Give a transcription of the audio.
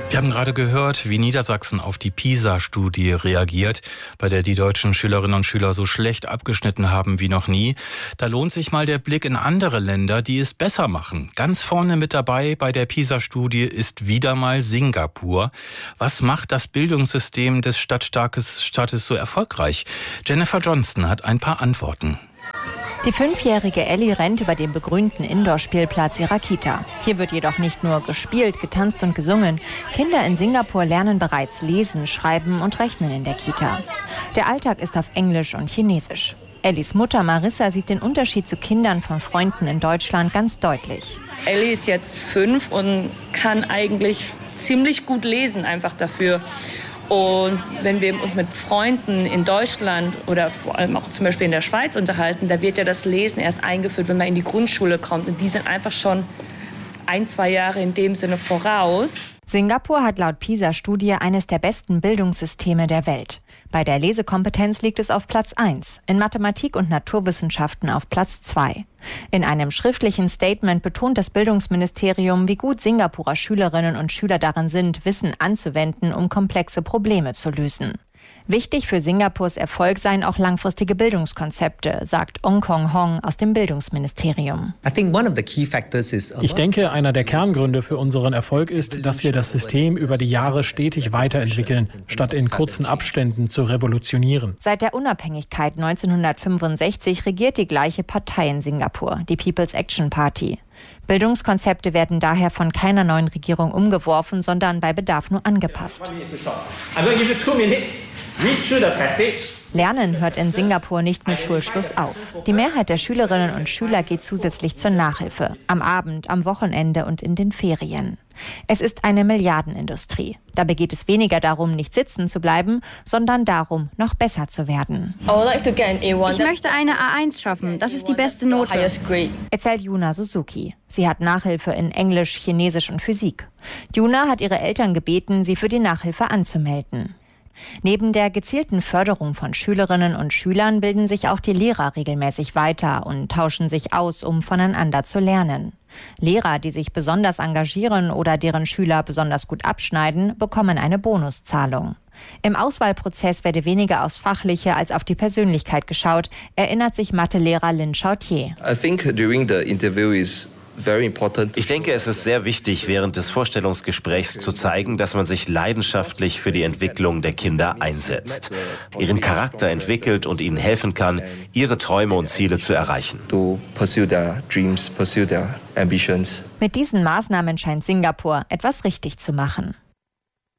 Wir haben gerade gehört, wie Niedersachsen auf die PISA-Studie reagiert, bei der die deutschen Schülerinnen und Schüler so schlecht abgeschnitten haben wie noch nie. Da lohnt sich mal der Blick in andere Länder, die es besser machen. Ganz vorne mit dabei bei der PISA-Studie ist wieder mal Singapur. Was macht das Bildungssystem des Stadtstaates so erfolgreich? Jennifer Johnston hat ein paar Antworten. Die 5-jährige Ellie rennt über den begrünten Indoor-Spielplatz ihrer Kita. Hier wird jedoch nicht nur gespielt, getanzt und gesungen. Kinder in Singapur lernen bereits lesen, schreiben und rechnen in der Kita. Der Alltag ist auf Englisch und Chinesisch. Ellies Mutter Marissa sieht den Unterschied zu Kindern von Freunden in Deutschland ganz deutlich. Ellie ist jetzt 5 und kann eigentlich ziemlich gut lesen einfach dafür. Und wenn wir uns mit Freunden in Deutschland oder vor allem auch zum Beispiel in der Schweiz unterhalten, da wird ja das Lesen erst eingeführt, wenn man in die Grundschule kommt. Und die sind einfach schon 1-2 Jahre in dem Sinne voraus. Singapur hat laut PISA-Studie eines der besten Bildungssysteme der Welt. Bei der Lesekompetenz liegt es auf Platz 1, in Mathematik und Naturwissenschaften auf Platz 2. In einem schriftlichen Statement betont das Bildungsministerium, wie gut Singapurer Schülerinnen und Schüler darin sind, Wissen anzuwenden, um komplexe Probleme zu lösen. Wichtig für Singapurs Erfolg seien auch langfristige Bildungskonzepte, sagt Ong Kong Hong aus dem Bildungsministerium. Ich denke, einer der Kerngründe für unseren Erfolg ist, dass wir das System über die Jahre stetig weiterentwickeln, statt in kurzen Abständen zu revolutionieren. Seit der Unabhängigkeit 1965 regiert die gleiche Partei in Singapur, die People's Action Party. Bildungskonzepte werden daher von keiner neuen Regierung umgeworfen, sondern bei Bedarf nur angepasst. Lernen hört in Singapur nicht mit Schulschluss auf. Die Mehrheit der Schülerinnen und Schüler geht zusätzlich zur Nachhilfe. Am Abend, am Wochenende und in den Ferien. Es ist eine Milliardenindustrie. Dabei geht es weniger darum, nicht sitzen zu bleiben, sondern darum, noch besser zu werden. Ich möchte eine A1 schaffen. Das ist die beste Note. Erzählt Yuna Suzuki. Sie hat Nachhilfe in Englisch, Chinesisch und Physik. Yuna hat ihre Eltern gebeten, sie für die Nachhilfe anzumelden. Neben der gezielten Förderung von Schülerinnen und Schülern bilden sich auch die Lehrer regelmäßig weiter und tauschen sich aus, um voneinander zu lernen. Lehrer, die sich besonders engagieren oder deren Schüler besonders gut abschneiden, bekommen eine Bonuszahlung. Im Auswahlprozess werde weniger aufs Fachliche als auf die Persönlichkeit geschaut, erinnert sich Mathelehrer Lin Shaotie. Ich denke, es ist sehr wichtig, während des Vorstellungsgesprächs zu zeigen, dass man sich leidenschaftlich für die Entwicklung der Kinder einsetzt, ihren Charakter entwickelt und ihnen helfen kann, ihre Träume und Ziele zu erreichen. Mit diesen Maßnahmen scheint Singapur etwas richtig zu machen.